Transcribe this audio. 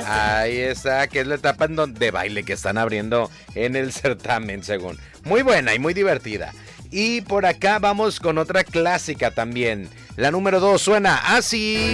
Ahí está, que es la etapa de baile que están abriendo en el certamen, según. Muy buena y muy divertida. Y por acá vamos con otra clásica también. La número 2 suena así.